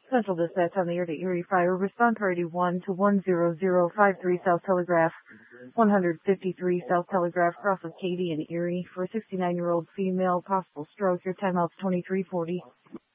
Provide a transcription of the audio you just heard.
Central Dispatch on the air to Erie Fire. Response priority 1 to 10053 South Telegraph, 153 South Telegraph, cross of Katy and Erie for a 69-year-old female, possible stroke. Your timeout's 2340.